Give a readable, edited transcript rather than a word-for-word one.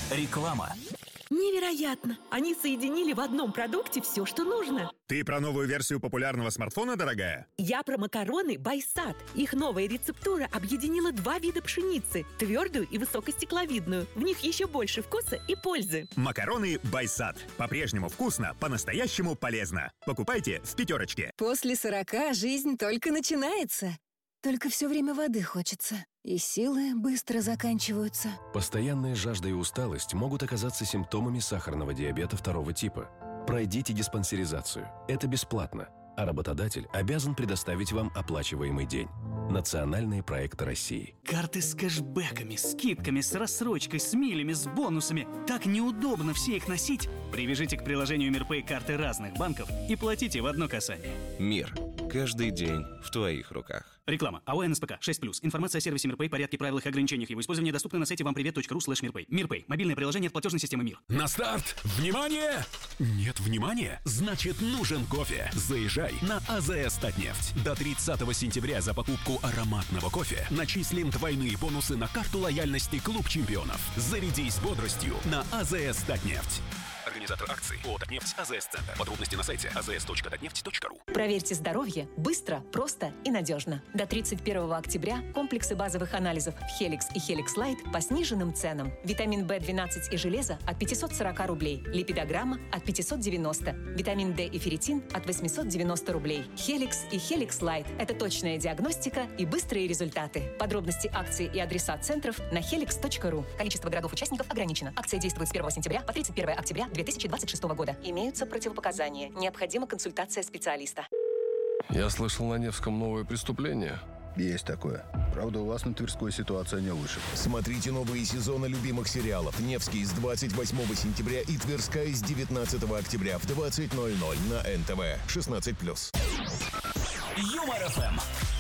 Реклама. Невероятно! Они соединили в одном продукте все, что нужно. Ты про новую версию популярного смартфона, дорогая? Я про макароны Байсад. Их новая рецептура объединила 2 вида пшеницы – твердую и высокостекловидную. В них еще больше вкуса и пользы. Макароны Байсад. По-прежнему вкусно, по-настоящему полезно. Покупайте в «Пятерочке». После 40 жизнь только начинается. Только все время воды хочется. И силы быстро заканчиваются. Постоянная жажда и усталость могут оказаться симптомами сахарного диабета 2 типа. Пройдите диспансеризацию. Это бесплатно. А работодатель обязан предоставить вам оплачиваемый день. Национальные проекты России. Карты с кэшбэками, скидками, с рассрочкой, с милями, с бонусами. Так неудобно все их носить. Привяжите к приложению МирПэй карты разных банков и платите в одно касание. Мир. Каждый день в твоих руках. Реклама. АО НСПК 6+. Информация о сервисе МирПэй, порядке, правилах и ограничениях его использования доступна на сайте вампривет.ру/мирпэй. МирПэй. Мобильное приложение от платежной системы МИР. На старт! Внимание! Нет внимания? Значит, нужен кофе. Заезжай на АЗС Татнефть. До 30 сентября за покупку ароматного кофе начислим двойные бонусы на карту лояльности Клуб чемпионов. Зарядись бодростью на АЗС Татнефть. Организатор акции ООО «Татнефть», АЗС-центр. Подробности на сайте azs.tatneft.ru. Проверьте здоровье быстро, просто и надежно. До 31 октября комплексы базовых анализов «Хеликс» и «Хеликс Лайт» по сниженным ценам. Витамин В12 и железо от 540 рублей. Липидограмма от 590. Витамин D и ферритин от 890 рублей. «Хеликс» и «Хеликс Лайт» – это точная диагностика и быстрые результаты. Подробности акции и адреса центров на helix.ru. Количество городов-участников ограничено. Акция действует с 1 сентября по 31 октября 2026 года. Имеются противопоказания. Необходима консультация специалиста. Я слышал, на Невском новое преступление. Есть такое. Правда, у вас на Тверской ситуация не лучше. Смотрите новые сезоны любимых сериалов. «Невский» с 28 сентября и «Тверская» с 19 октября в 20:00 на НТВ. 16+. Юмор ФМ.